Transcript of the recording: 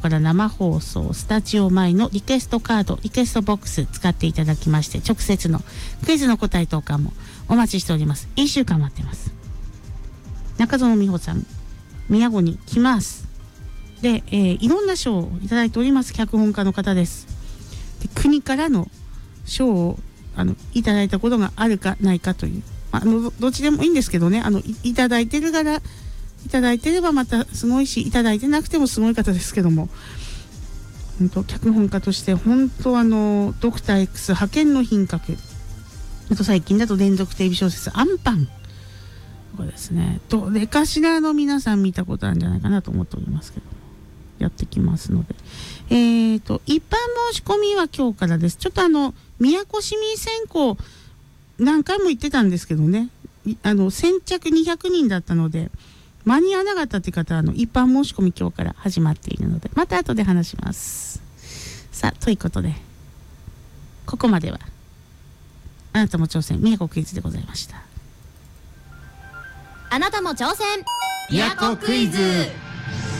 から生放送スタジオ前のリクエストカードリクエストボックス使っていただきまして、直接のクイズの答え等々もお待ちしております。1週間待ってます。中園美穂さん宮古に来ますで、いろんな賞をいただいております。脚本家の方です。で国からの賞をいただいたことがあるかないかという、どっちでもいいんですけどね、いただいてるからいただいてればまたすごいし、いただいてなくてもすごい方ですけども、脚本家として本当ドクター X 派遣の品格、あと最近だと連続テレビ小説アンパンとかですね、どれかしら皆さん見たことあるんじゃないかなと思っておりますけども、やってきますので、一般申し込みは今日からです。ちょっと宮古市民選考何回も言ってたんですけどね、先着200人だったので間に合わなかったっていう方は一般申し込み今日から始まっているので、また後で話します。さあということで、ここまではあなたも挑戦宮古クイズでございました。 あなたも挑戦宮古クイズ。